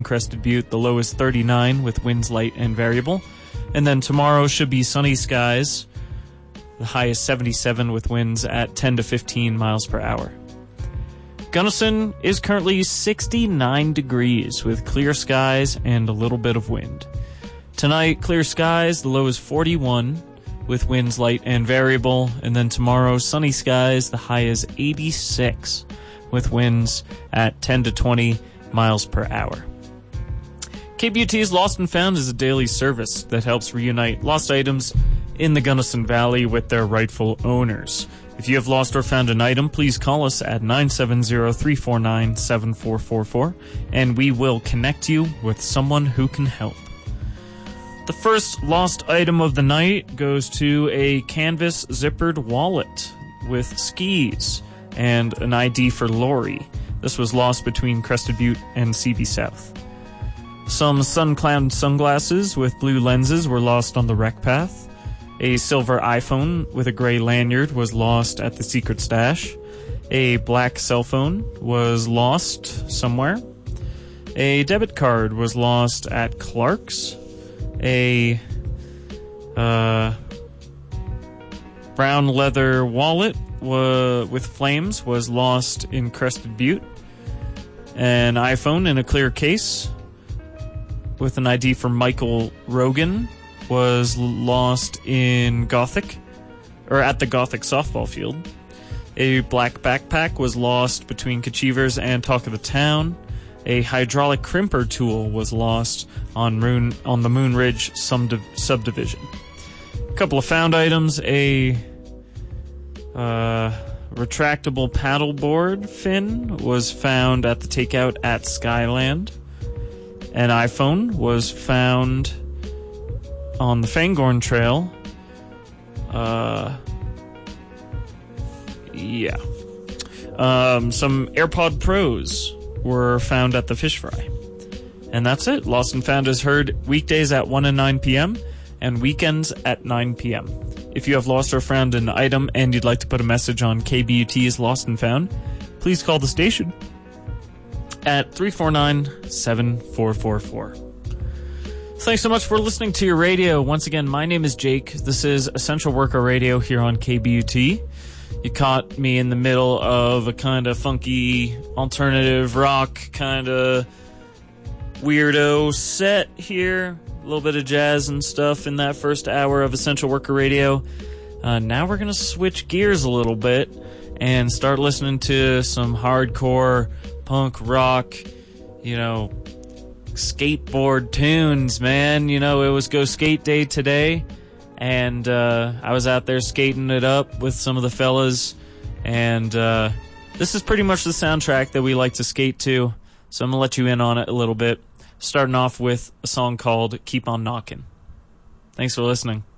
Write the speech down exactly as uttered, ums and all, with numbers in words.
Crested Butte. The low is thirty-nine with winds light and variable. And then tomorrow should be sunny skies. The high is seventy-seven with winds at ten to fifteen miles per hour. Gunnison is currently sixty-nine degrees with clear skies and a little bit of wind. Tonight, clear skies, the low is forty-one with winds light and variable. And then tomorrow, sunny skies, the high is eighty-six with winds at ten to twenty miles per hour. K B U T's Lost and Found is a daily service that helps reunite lost items in the Gunnison Valley with their rightful owners. If you have lost or found an item, please call us at nine seven zero, three four nine, seven four four four, and we will connect you with someone who can help. The first lost item of the night goes to a canvas zippered wallet with skis and an I D for Lori. This was lost between Crested Butte and C B South. Some sun-cloud sunglasses with blue lenses were lost on the wreck path. A silver iPhone with a gray lanyard was lost at the secret stash. A black cell phone was lost somewhere. A debit card was lost at Clark's. A uh, brown leather wallet wa- with flames was lost in Crested Butte. An iPhone in a clear case with an I D for Michael Rogan was lost in Gothic, or at the Gothic softball field. A black backpack was lost between Kachevers and Talk of the Town. A hydraulic crimper tool was lost on Moon on the Moon Ridge subdiv- subdivision. A couple of found items: a uh, retractable paddleboard fin was found at the takeout at Skyland. An iPhone was found on the Fangorn Trail. Uh, yeah. Um, some AirPod Pros were found at the Fish Fry. And that's it. Lost and Found is heard weekdays at one and nine p.m. and weekends at nine p.m. If you have lost or found an item and you'd like to put a message on K B U T's Lost and Found, please call the station at three four nine, seven four four four. Thanks so much for listening to your radio. Once again, my name is Jake. This is Essential Worker Radio here on K B U T. You caught me in the middle of a kind of funky alternative rock kind of weirdo set here. A little bit of jazz and stuff in that first hour of Essential Worker Radio. Uh, now we're going to switch gears a little bit and start listening to some hardcore punk rock, you know, skateboard tunes, man. You know, it was Go Skate Day today, and uh, I was out there skating it up with some of the fellas, and uh, this is pretty much the soundtrack that we like to skate to, so I'm going to let you in on it a little bit, starting off with a song called Keep On Knockin'. Thanks for listening.